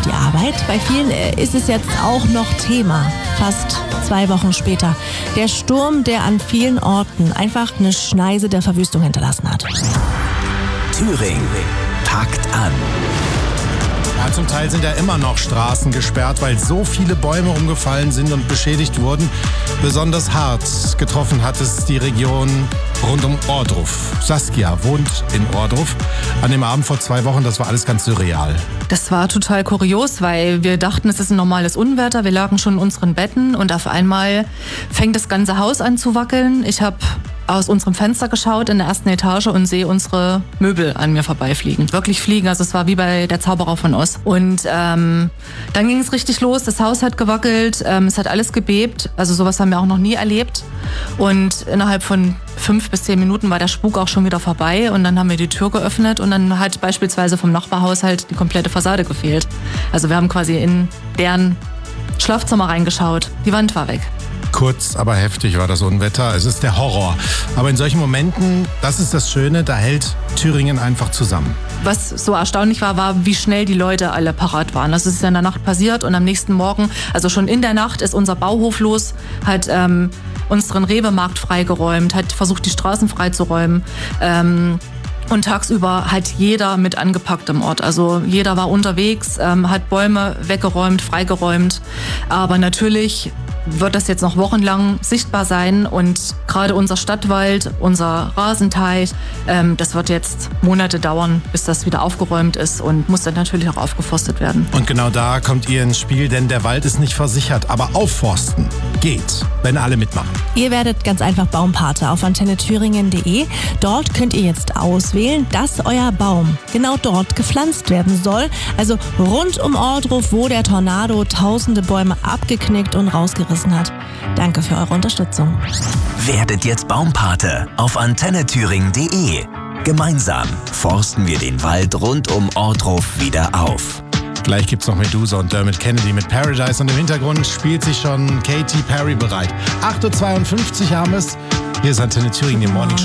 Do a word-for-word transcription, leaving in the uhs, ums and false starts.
die Arbeit. Bei vielen ist es jetzt auch noch Thema, fast zwei Wochen später. Der Sturm, der an vielen Orten einfach eine Schneise der Verwüstung hinterlassen hat. Thüringen packt an. Ja, zum Teil sind ja immer noch Straßen gesperrt, weil so viele Bäume umgefallen sind und beschädigt wurden. Besonders hart getroffen hat es die Region rund um Ohrdruf. Saskia wohnt in Ohrdruf. An dem Abend vor zwei Wochen, das war alles ganz surreal. Das war total kurios, weil wir dachten, es ist ein normales Unwetter. Wir lagen schon in unseren Betten und auf einmal fängt das ganze Haus an zu wackeln. Ich habe aus unserem Fenster geschaut in der ersten Etage und sehe unsere Möbel an mir vorbeifliegen. Wirklich fliegen, also es war wie bei der Zauberer von Oz. Und ähm, dann ging es richtig los, das Haus hat gewackelt, ähm, es hat alles gebebt. Also sowas haben wir auch noch nie erlebt. Und innerhalb von fünf bis zehn Minuten war der Spuk auch schon wieder vorbei. Und dann haben wir die Tür geöffnet und dann hat beispielsweise vom Nachbarhaushalt die komplette Fassade gefehlt. Also wir haben quasi in deren Schlafzimmer reingeschaut. Die Wand war weg. Kurz, aber heftig war das Unwetter. Es ist der Horror. Aber in solchen Momenten, das ist das Schöne, da hält Thüringen einfach zusammen. Was so erstaunlich war, war, wie schnell die Leute alle parat waren. Das ist in der Nacht passiert und am nächsten Morgen, also schon in der Nacht, ist unser Bauhof los, hat ähm, unseren Rewe-Markt freigeräumt, hat versucht, die Straßen freizuräumen. Ähm, Und tagsüber hat jeder mit angepackt im Ort. Also jeder war unterwegs, ähm, hat Bäume weggeräumt, freigeräumt. Aber natürlich wird das jetzt noch wochenlang sichtbar sein. Und gerade unser Stadtwald, unser Rasenteich, ähm, das wird jetzt Monate dauern, bis das wieder aufgeräumt ist und muss dann natürlich auch aufgeforstet werden. Und genau da kommt ihr ins Spiel, denn der Wald ist nicht versichert. Aber aufforsten geht, wenn alle mitmachen. Ihr werdet ganz einfach Baumpate auf antenne thüringen punkt de. Dort könnt ihr jetzt auswählen, dass euer Baum genau dort gepflanzt werden soll. Also rund um Ohrdruf, wo der Tornado tausende Bäume abgeknickt und rausgerissen hat. Danke für eure Unterstützung. Werdet jetzt Baumpate auf antenne thüringen punkt de. Gemeinsam forsten wir den Wald rund um Ohrdruf wieder auf. Gleich gibt's noch Medusa und Dermot Kennedy mit Paradise und im Hintergrund spielt sich schon Katy Perry bereit. acht Uhr zweiundfünfzig haben es. Hier ist Antenne Thüringen, die Morning Show.